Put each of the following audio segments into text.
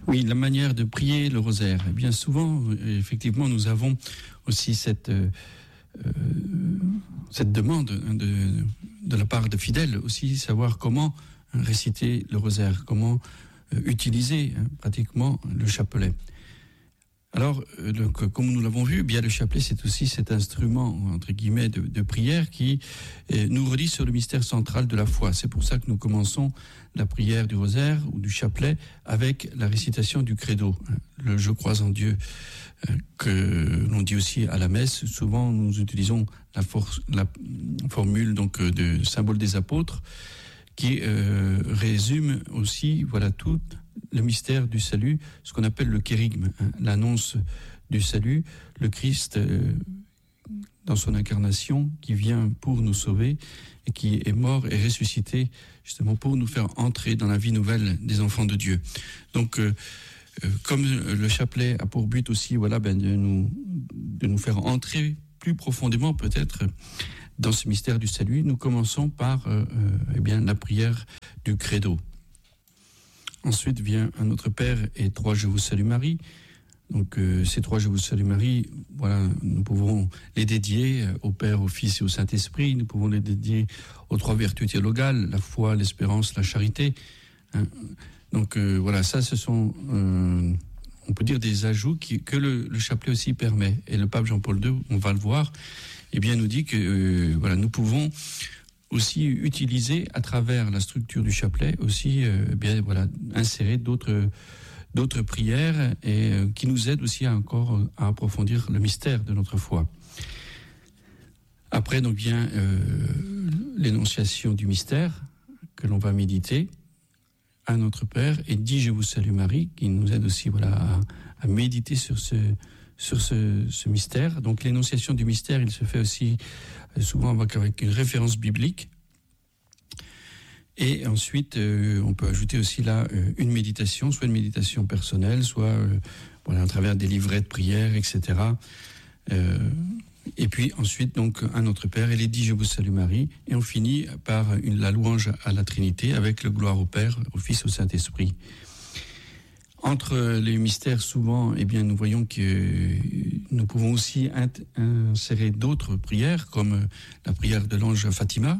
Oui, la manière de prier le rosaire. Eh bien souvent, effectivement, nous avons aussi cette demande de la part de fidèles, aussi savoir comment réciter le rosaire, comment utiliser pratiquement le chapelet. Alors, donc, comme nous l'avons vu, bien le chapelet, c'est aussi cet instrument, entre guillemets, de prière qui nous relie sur le mystère central de la foi. C'est pour ça que nous commençons la prière du rosaire ou du chapelet avec la récitation du credo, le « Je crois en Dieu », que l'on dit aussi à la messe. Souvent, nous utilisons la formule donc de symbole des apôtres qui résume aussi, voilà, tout le mystère du salut, ce qu'on appelle le kérygme, l'annonce du salut, le Christ dans son incarnation qui vient pour nous sauver et qui est mort et ressuscité justement pour nous faire entrer dans la vie nouvelle des enfants de Dieu. Donc, comme le chapelet a pour but aussi, voilà, de nous faire entrer plus profondément peut-être dans ce mystère du salut, nous commençons par la prière du credo. Ensuite vient un Notre Père et 3 Je vous salue Marie. Donc ces 3 Je vous salue Marie, voilà, nous pouvons les dédier au Père, au Fils et au Saint-Esprit. Nous pouvons les dédier aux 3 vertus théologales, la foi, l'espérance, la charité. Donc voilà, ça ce sont, on peut dire, des ajouts que le chapelet aussi permet. Et le pape Jean-Paul II, on va le voir, eh bien nous dit que voilà, nous pouvons aussi utiliser à travers la structure du chapelet aussi insérer d'autres prières et qui nous aident aussi à approfondir le mystère de notre foi. Après donc vient l'énonciation du mystère que l'on va méditer à Notre Père et dit Je vous salue Marie, qui nous aide aussi à méditer sur ce mystère. Donc l'énonciation du mystère, il se fait aussi souvent avec une référence biblique. Et ensuite, on peut ajouter aussi là une méditation, soit une méditation personnelle, soit à travers des livrets de prière, etc. Et puis ensuite, donc, un Notre Père, et les 10 Je vous salue Marie. Et on finit par la louange à la Trinité avec le gloire au Père, au Fils, au Saint-Esprit. Entre les mystères, souvent, eh bien, nous voyons que nous pouvons aussi insérer d'autres prières, comme la prière de l'ange Fatima,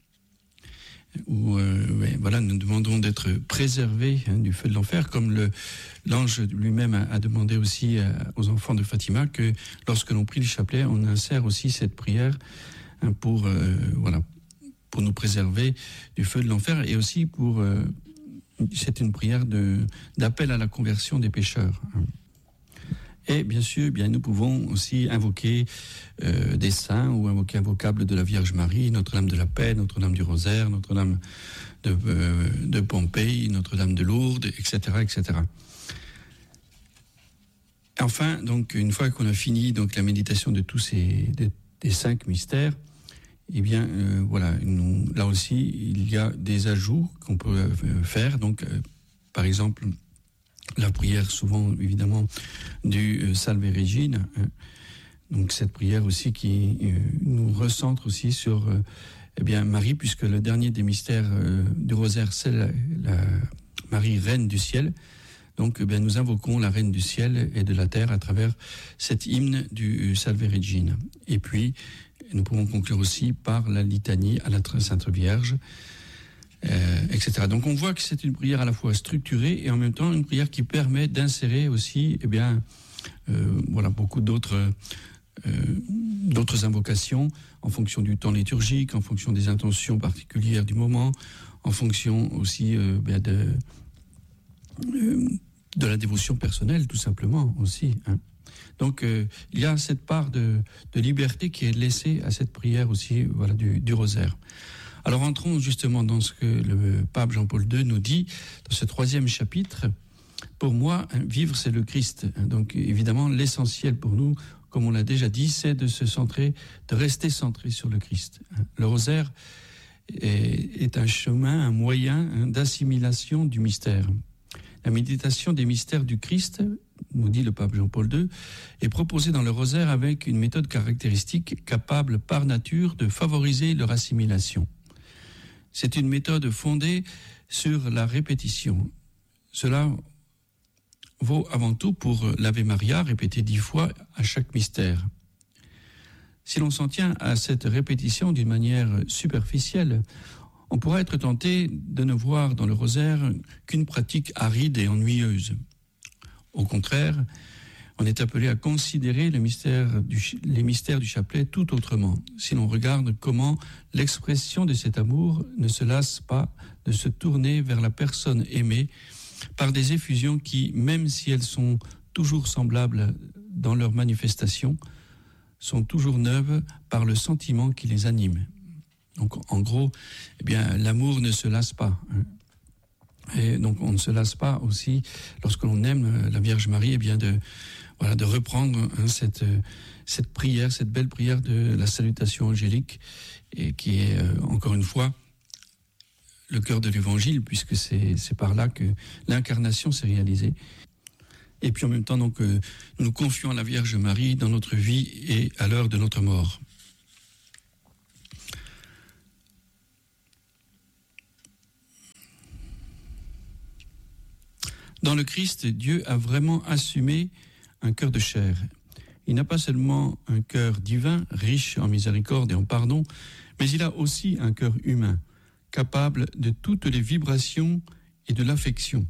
où nous demandons d'être préservés du feu de l'enfer, comme l'ange lui-même a demandé aussi aux enfants de Fatima que lorsque l'on prie le chapelet, on insère aussi cette prière pour nous préserver du feu de l'enfer, et aussi c'est une prière d'appel à la conversion des pécheurs. Et bien sûr, nous pouvons aussi invoquer des saints ou invoquer un vocable de la Vierge Marie, Notre-Dame de la Paix, Notre-Dame du Rosaire, Notre-Dame de Pompéi, Notre-Dame de Lourdes, etc., etc. Enfin, donc, une fois qu'on a fini donc la méditation de tous des 5 mystères, eh bien, là aussi, il y a des ajouts qu'on peut faire. Donc, par exemple, la prière, souvent, évidemment, du Salve Regina. Donc, cette prière aussi qui nous recentre aussi sur Marie, puisque le dernier des mystères du rosaire, c'est la Marie, Reine du ciel. Donc, nous invoquons la Reine du ciel et de la terre à travers cet hymne du Salve Regina. Et puis, nous pouvons conclure aussi par la litanie à la Sainte Vierge, etc. Donc on voit que c'est une prière à la fois structurée et en même temps une prière qui permet d'insérer aussi beaucoup d'autres invocations en fonction du temps liturgique, en fonction des intentions particulières du moment, en fonction aussi de la dévotion personnelle, tout simplement aussi. Donc il y a cette part de liberté qui est laissée à cette prière aussi, du rosaire. Alors entrons justement dans ce que le pape Jean-Paul II nous dit dans ce 3e chapitre. Pour moi, vivre, c'est le Christ. Donc évidemment, l'essentiel pour nous, comme on l'a déjà dit, c'est de rester centré sur le Christ. Le rosaire est un chemin, un moyen d'assimilation du mystère. La méditation des mystères du Christ, nous dit le pape Jean-Paul II, est proposée dans le rosaire avec une méthode caractéristique capable par nature de favoriser leur assimilation. C'est une méthode fondée sur la répétition. Cela vaut avant tout pour l'Ave Maria répété 10 fois à chaque mystère. Si l'on s'en tient à cette répétition d'une manière superficielle, on pourra être tenté de ne voir dans le rosaire qu'une pratique aride et ennuyeuse. Au contraire, on est appelé à considérer les mystères du chapelet tout autrement, si l'on regarde comment l'expression de cet amour ne se lasse pas de se tourner vers la personne aimée par des effusions qui, même si elles sont toujours semblables dans leur manifestation, sont toujours neuves par le sentiment qui les anime. Donc, en gros, eh bien, l'amour ne se lasse pas. Et donc, on ne se lasse pas aussi, lorsque l'on aime la Vierge Marie, eh bien, de reprendre cette prière, cette belle prière de la salutation angélique, et qui est, encore une fois, le cœur de l'Évangile, puisque c'est par là que l'incarnation s'est réalisée. Et puis en même temps, donc, nous nous confions à la Vierge Marie dans notre vie et à l'heure de notre mort. Dans le Christ, Dieu a vraiment assumé un cœur de chair. Il n'a pas seulement un cœur divin, riche en miséricorde et en pardon, mais il a aussi un cœur humain, capable de toutes les vibrations et de l'affection.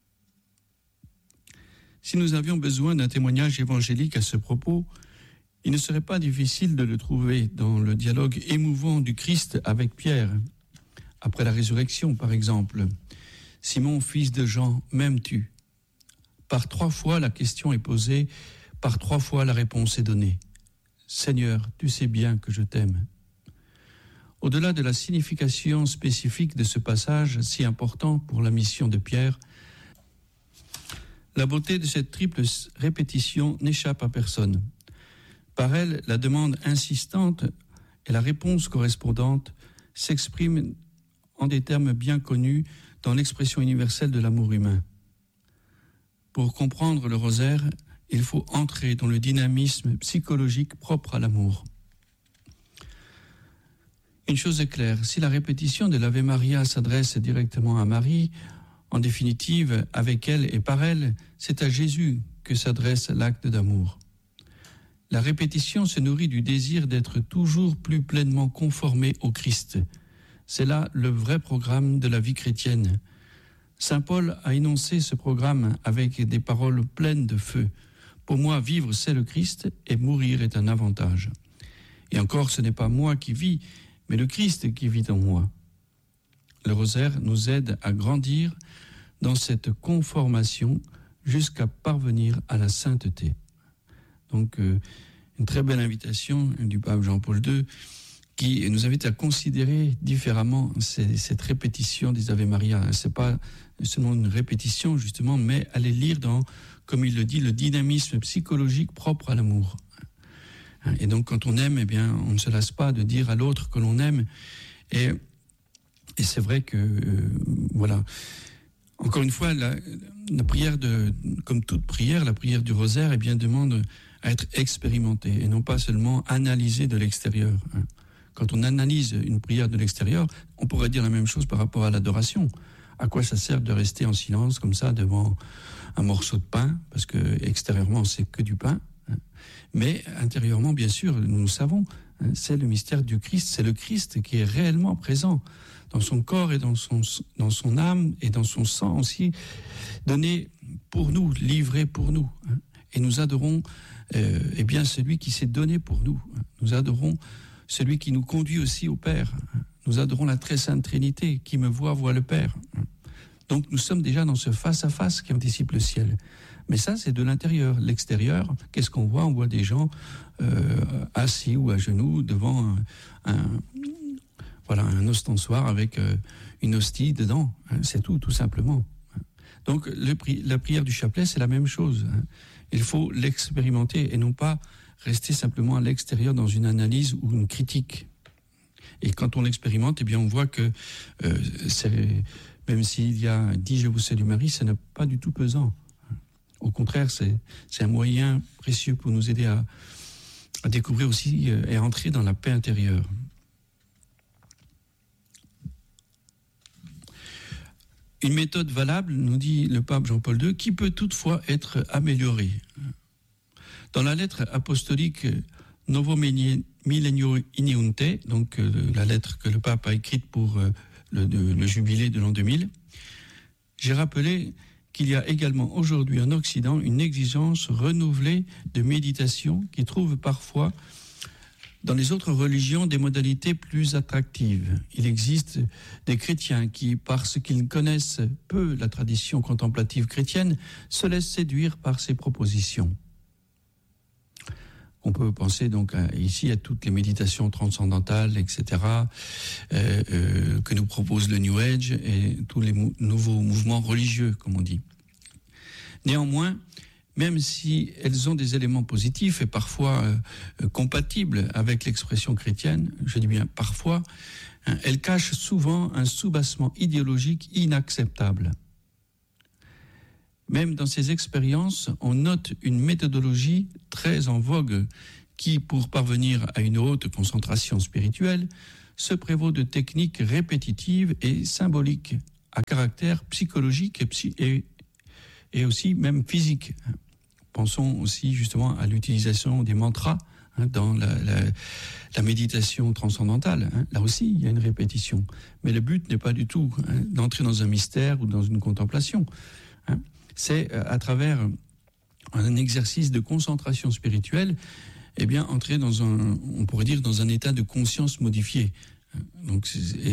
Si nous avions besoin d'un témoignage évangélique à ce propos, il ne serait pas difficile de le trouver dans le dialogue émouvant du Christ avec Pierre. Après la résurrection, par exemple, « Simon, fils de Jean, m'aimes-tu » Par 3 fois, la question est posée, par 3 fois, la réponse est donnée. « Seigneur, tu sais bien que je t'aime. » Au-delà de la signification spécifique de ce passage si important pour la mission de Pierre, la beauté de cette triple répétition n'échappe à personne. Par elle, la demande insistante et la réponse correspondante s'expriment en des termes bien connus dans l'expression universelle de l'amour humain. Pour comprendre le rosaire, il faut entrer dans le dynamisme psychologique propre à l'amour. Une chose est claire, si la répétition de l'Ave Maria s'adresse directement à Marie, en définitive, avec elle et par elle, c'est à Jésus que s'adresse l'acte d'amour. La répétition se nourrit du désir d'être toujours plus pleinement conformé au Christ. C'est là le vrai programme de la vie chrétienne. Saint Paul a énoncé ce programme avec des paroles pleines de feu. Pour moi, vivre, c'est le Christ, et mourir est un avantage. Et encore, ce n'est pas moi qui vis, mais le Christ qui vit en moi. Le rosaire nous aide à grandir dans cette conformation jusqu'à parvenir à la sainteté. Donc, une très belle invitation du pape Jean-Paul II qui nous invite à considérer différemment cette répétition des Ave Maria. Ce n'est pas seulement une répétition, justement, mais à les lire dans, comme il le dit, le dynamisme psychologique propre à l'amour. Et donc, quand on aime, eh bien, on ne se lasse pas de dire à l'autre que l'on aime. Et c'est vrai que, voilà. Encore une fois, la prière, comme toute prière, la prière du rosaire, eh bien, demande à être expérimentée et non pas seulement analysée de l'extérieur. Quand on analyse une prière de l'extérieur, on pourrait dire la même chose par rapport à l'adoration. À quoi ça sert de rester en silence comme ça devant un morceau de pain, parce que extérieurement c'est que du pain, mais intérieurement, bien sûr, nous savons, c'est le mystère du Christ, c'est le Christ qui est réellement présent dans son corps et dans son âme et dans son sang aussi, donné pour nous, livré pour nous. Et nous adorons eh bien celui qui s'est donné pour nous. Nous adorons celui qui nous conduit aussi au Père. Nous adorons la très sainte Trinité, qui me voit le Père. Donc nous sommes déjà dans ce face-à-face qui anticipe le ciel. Mais ça, c'est de l'intérieur. L'extérieur, qu'est-ce qu'on voit ? On voit des gens assis ou à genoux devant un ostensoir avec une hostie dedans. C'est tout simplement. Donc la prière du chapelet, c'est la même chose. Il faut l'expérimenter et non pas rester simplement à l'extérieur dans une analyse ou une critique. Et quand on l'expérimente, eh bien on voit que même s'il y a 10 Je vous salue Marie, ça n'est pas du tout pesant. Au contraire, c'est un moyen précieux pour nous aider à découvrir aussi et à entrer dans la paix intérieure. Une méthode valable, nous dit le pape Jean-Paul II, qui peut toutefois être améliorée. Dans la lettre apostolique Novo Millennio Iniunte, donc la lettre que le pape a écrite pour le jubilé de l'an 2000, j'ai rappelé qu'il y a également aujourd'hui en Occident une exigence renouvelée de méditation qui trouve parfois dans les autres religions des modalités plus attractives. Il existe des chrétiens qui, parce qu'ils connaissent peu la tradition contemplative chrétienne, se laissent séduire par ces propositions. On peut penser donc ici à toutes les méditations transcendantales, etc., que nous propose le New Age et tous les nouveaux mouvements religieux, comme on dit. Néanmoins, même si elles ont des éléments positifs et parfois compatibles avec l'expression chrétienne, je dis bien parfois, elles cachent souvent un soubassement idéologique inacceptable. Même dans ces expériences, on note une méthodologie très en vogue qui, pour parvenir à une haute concentration spirituelle, se prévaut de techniques répétitives et symboliques à caractère psychologique et aussi même physique. Pensons aussi justement à l'utilisation des mantras dans la méditation transcendantale. Là aussi, il y a une répétition. Mais le but n'est pas du tout d'entrer dans un mystère ou dans une contemplation. C'est à travers un exercice de concentration spirituelle, eh bien, entrer on pourrait dire, dans un état de conscience modifié. Donc,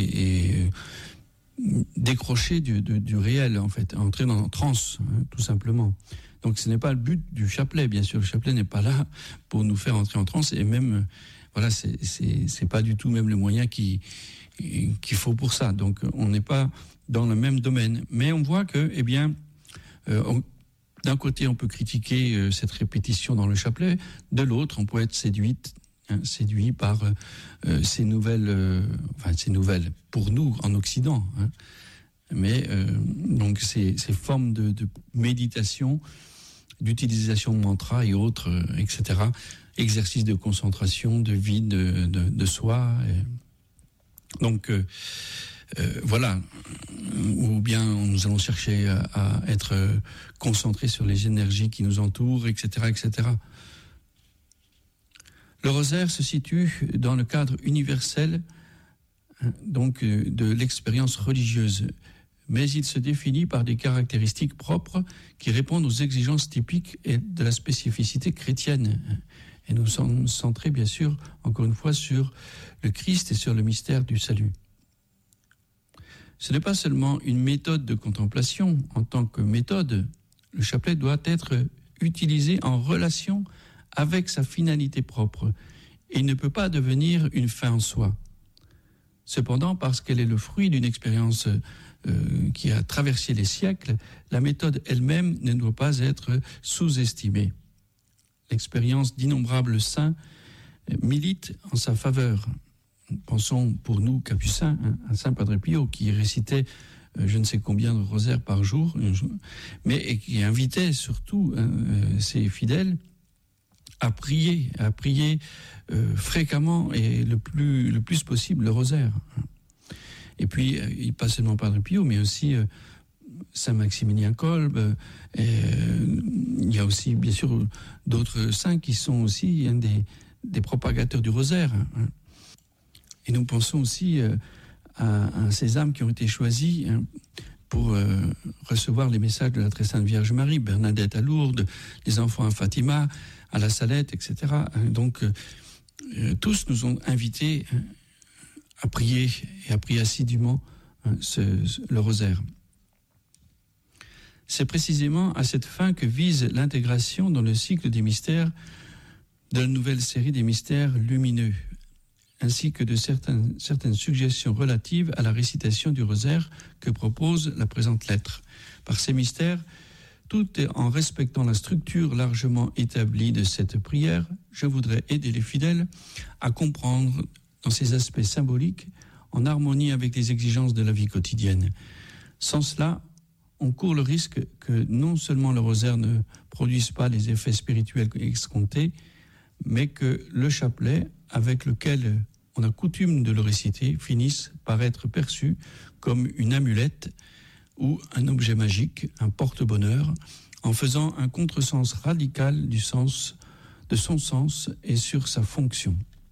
décrocher du réel, en fait, entrer dans la transe, tout simplement. Donc, ce n'est pas le but du chapelet, bien sûr. Le chapelet n'est pas là pour nous faire entrer en transe, et même, voilà, c'est pas du tout même le moyen qu'il faut pour ça. Donc, on n'est pas dans le même domaine. Mais on voit que, eh bien, d'un côté, on peut critiquer cette répétition dans le chapelet, de l'autre, on peut être séduit par ces nouvelles, pour nous en Occident, mais donc ces formes de méditation, d'utilisation de mantras et autres, etc., exercices de concentration, de vide de soi. Donc, voilà, ou bien nous allons chercher à être concentrés sur les énergies qui nous entourent, etc., etc. Le rosaire se situe dans le cadre universel donc de l'expérience religieuse, mais il se définit par des caractéristiques propres qui répondent aux exigences typiques et de la spécificité chrétienne. Et nous sommes centrés, bien sûr, encore une fois, sur le Christ et sur le mystère du salut. Ce n'est pas seulement une méthode de contemplation. En tant que méthode, le chapelet doit être utilisé en relation avec sa finalité propre. Et il ne peut pas devenir une fin en soi. Cependant, parce qu'elle est le fruit d'une expérience qui a traversé les siècles, la méthode elle-même ne doit pas être sous-estimée. L'expérience d'innombrables saints milite en sa faveur. Pensons pour nous, capucins, à Saint Padre Pio, qui récitait je ne sais combien de rosaires par jour, mais qui invitait surtout ses fidèles à prier fréquemment et le plus possible le rosaire. Et puis, pas seulement Padre Pio, mais aussi Saint Maximilien Kolbe. Il y a aussi, bien sûr, d'autres saints qui sont aussi des propagateurs du rosaire. Et nous pensons aussi à ces âmes qui ont été choisies pour recevoir les messages de la très sainte Vierge Marie, Bernadette à Lourdes, les enfants à Fatima, à la Salette, etc. Donc, tous nous ont invités à prier et à prier assidûment le rosaire. C'est précisément à cette fin que vise l'intégration dans le cycle des mystères de la nouvelle série des mystères lumineux, ainsi que de certaines suggestions relatives à la récitation du rosaire que propose la présente lettre. Par ces mystères, tout en respectant la structure largement établie de cette prière, je voudrais aider les fidèles à comprendre dans ses aspects symboliques, en harmonie avec les exigences de la vie quotidienne. Sans cela, on court le risque que non seulement le rosaire ne produise pas les effets spirituels escomptés, mais que le chapelet, avec lequel on a coutume de le réciter, finisse par être perçu comme une amulette ou un objet magique, un porte-bonheur, en faisant un contresens radical de son sens et sur sa fonction.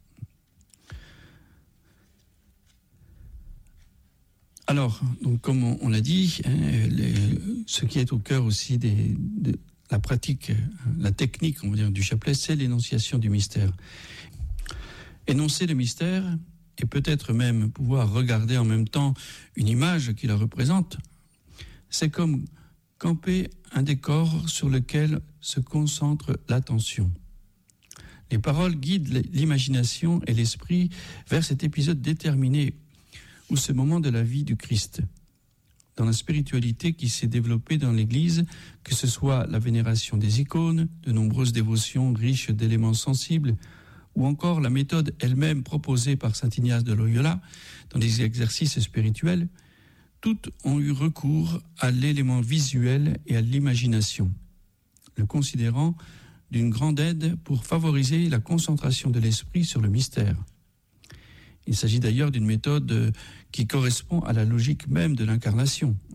Alors, donc, comme on l'a dit, ce qui est au cœur aussi de la pratique, la technique, on va dire, du chapelet, c'est l'énonciation du mystère. Énoncer le mystère, et peut-être même pouvoir regarder en même temps une image qui la représente, c'est comme camper un décor sur lequel se concentre l'attention. Les paroles guident l'imagination et l'esprit vers cet épisode déterminé ou ce moment de la vie du Christ. Dans la spiritualité qui s'est développée dans l'Église, que ce soit la vénération des icônes, de nombreuses dévotions riches d'éléments sensibles, ou encore la méthode elle-même proposée par saint Ignace de Loyola dans les exercices spirituels, toutes ont eu recours à l'élément visuel et à l'imagination, le considérant d'une grande aide pour favoriser la concentration de l'esprit sur le mystère. Il s'agit d'ailleurs d'une méthode qui correspond à la logique même de l'incarnation.